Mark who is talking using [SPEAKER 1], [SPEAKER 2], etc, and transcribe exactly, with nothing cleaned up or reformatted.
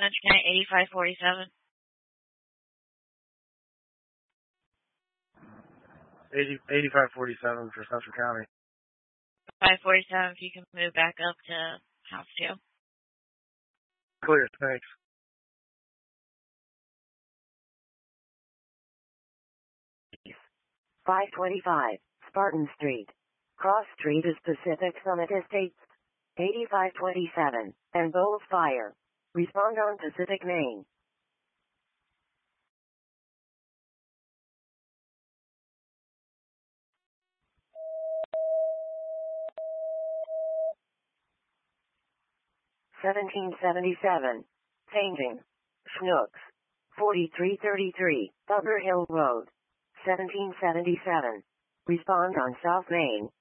[SPEAKER 1] Central County eighty-five forty-seven.
[SPEAKER 2] eighty, eighty-five forty-seven for Central County.
[SPEAKER 1] five forty-seven, if you can move back up to house two.
[SPEAKER 2] Clear, thanks.
[SPEAKER 3] five twenty-five, Spartan Street. Cross Street is Pacific Summit Estates. eighty-five twenty-seven, and Bowles Fire. Respond on Pacific Main. seventeen seventy-seven. Painting. Schnooks. forty-three thirty-three, Upper Hill Road. seventeen seventy-seven. Respond on South Main.